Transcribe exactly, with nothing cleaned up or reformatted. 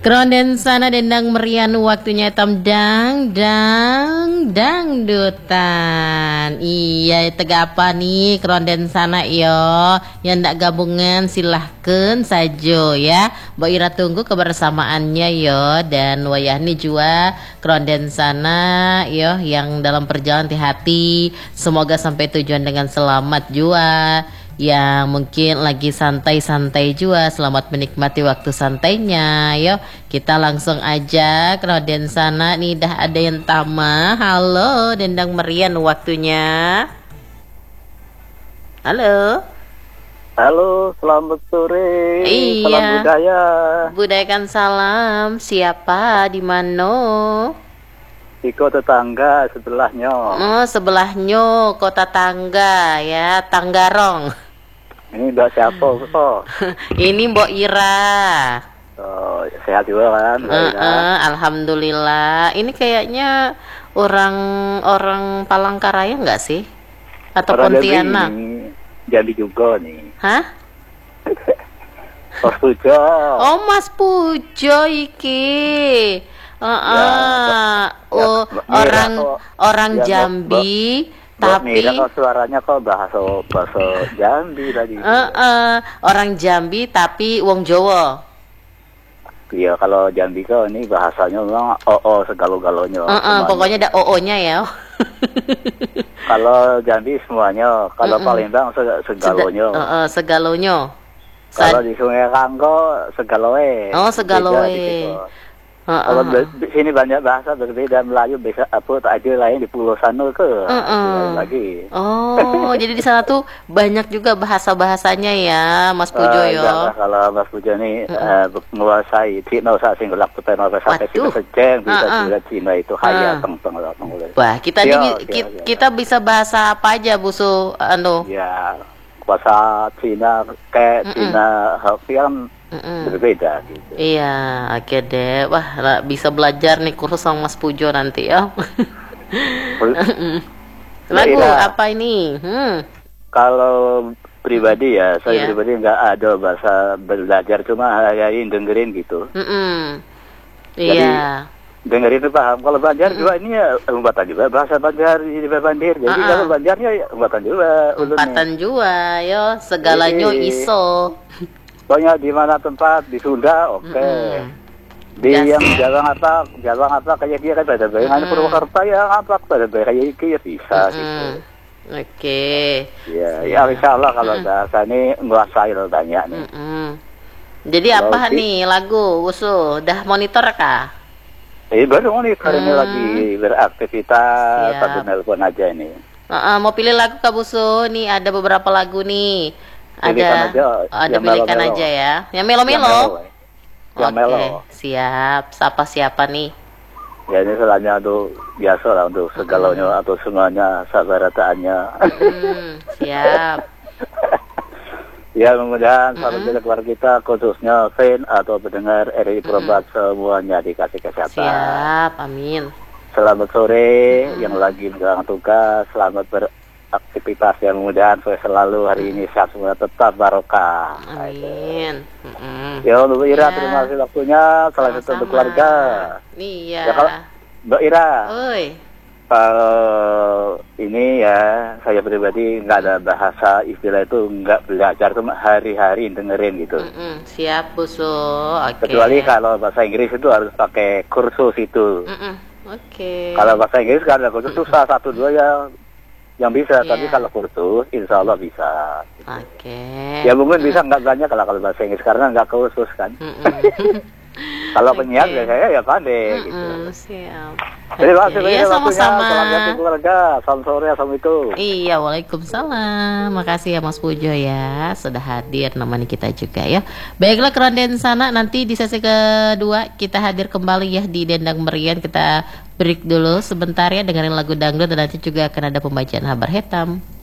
Kronden sana dendang merian waktunya tam dang dang dangdutan. Iya tegapa nih kronden sana yo. Yang ndak gabungan silahkan saja ya. Mbak Ira tunggu kebersamaannya yo. Dan wayahni juga kronden sana yo yang dalam perjalanan hati-hati. Semoga sampai tujuan dengan selamat juga. Yang mungkin lagi santai-santai juga, selamat menikmati waktu santainya. Yuk kita langsung aja ke Roden sana nih, dah ada yang tama. Halo dendang merian waktunya. Halo. Halo, selamat sore. Iya. Salam budaya. Budayakan salam. Siapa di mana? Di kota tetangga sebelahnya. Oh, sebelahnya kota tangga ya, Tanggarong. Ini udah siapa kok? Ini Mbok Ira. Oh, sehat juga kan? Uh, uh, Alhamdulillah. Ini kayaknya orang-orang Palangkaraya nggak sih? Atau orang Pontianak? Jambi, Jambi juga nih. Hah? Mas Pujo. Oh, Mas Pujo iki. Uh, uh, ya, oh, ya, orang kok, orang ya, Jambi. Mbak, Tapi Mbak kok suaranya kok bahasa bahasa Jambi tadi. Uh, uh, orang Jambi tapi wong Jawa. Iya, kalau Jambi kok ini bahasanya memang oh, oh segalo-galonya. Uh, uh, pokoknya ada O O-nya ya. Kalau Jambi semuanya, kalau uh, uh. Palembang segalonya. Uh, uh, segalonya. Kalau di Sungai Kangko segaloe. Oh, segaloe. Uh, uh, Kalau di sini banyak bahasa berbeda, Melayu bisa apa tak ada lain di Pulau Sanur ke uh, uh. lagi. Oh, jadi di sana tuh banyak juga bahasa-bahasanya ya, Mas Pujo uh, yo. Ya, kalau Mas Pujo ini uh, uh. Uh, menguasai Cina usah singgulak putar sampai sampai Cina sejeng bisa uh, uh. Cina itu haya uh. teng teng teng. Wah, kita yo, ini kita, yo, kita yo. bisa bahasa apa aja Busu anu? Ya, bahasa Cina kayak uh, uh. Cina Hokkien Mm-mm. berbeda gitu. Iya, oke deh. Wah, bisa belajar nih kursus sama Mas Pujo nanti ya. Lagu Ira, apa ini? Hmm. Kalau pribadi ya, saya yeah. pribadi nggak ada bahasa belajar, cuma hari-hari dengerin gitu. Mm-mm. Jadi yeah. dengerin itu paham. Kalau Banjar mm-mm. juga ini ya umpatan juga bahasa Banjar di Bandir. Jadi uh-uh. kalau Banjarnya ya umpatan juga. Umpatan juga, yo segalanya Iyi. Iso. Pokoknya di mana tempat di Sunda, oke. Okay. Mm-hmm. Di yes. yang Jawa apa, Jawa apa kayak dia kan pada bayangan mm-hmm. Purwakarta ya apa pada kayak kayak bisa mm-hmm. gitu. Oke. Okay. Ya, ya insya Allah kalau mm-hmm. bahasa ini menguasai banyak nih. Mm-hmm. Jadi kalau apa di... nih lagu usul? Udah monitor kah? Eh baru monitor hmm. ini lagi beraktivitas, satu nelpon aja ini. Uh-uh, mau pilih lagu Kak Busu? Nih ada beberapa lagu nih. Ada aja, ada pilihan aja ya. Yang melo-melo. Yang melo. Oke, siap. Siapa siapa nih? Ya ini selainnya untuk biasa lah untuk segalanya hmm. atau semuanya sabarataannya. Hmm, siap. Ya mudah-mudahan mm-hmm. sahabat keluarga kita khususnya fan atau pendengar R I Probat mm-hmm. semuanya dikasih kesehatan. Siap, amin. Selamat sore mm-hmm. yang lagi menjalankan tugas, selamat ber aktivitas yang mudahan selalu hari ini sehat semua tetap barokah. Amin. Mm-hmm. Ya Mbak Ira ya. Terima kasih waktunya. Salam satu untuk keluarga. Iya. Ya, kalau Mbak Ira. Oi. Kalau ini ya saya pribadi nggak ada bahasa istilah itu nggak belajar cuma hari-hari dengerin gitu. Mm-mm. Siap Busu. Oke. Okay. Kecuali kalau bahasa Inggris itu harus pakai kursus itu. Oke. Okay. Kalau bahasa Inggris kan ada kursus susah satu dua ya. Yang bisa, yeah. tapi kalau kursus, insya Allah bisa. Oke. Okay. Ya mungkin bisa nggak banyak kalau kalau bahasa Inggris karena nggak kursus kan. Kalau okay. penyiar ya saya ya pandai gitu. Siap. Terima kasih okay. Ya, sama-sama. Salam keluarga, salam sore, assalamualaikum. Iya, waalaikumsalam. Makasih ya Mas Pujo ya sudah hadir nemani kita juga ya. Baiklah Kronden sana nanti di sesi kedua kita hadir kembali ya di Dendang Merian. Kita break dulu sebentar ya dengerin lagu dangdut dan nanti juga akan ada pembacaan kabar hitam.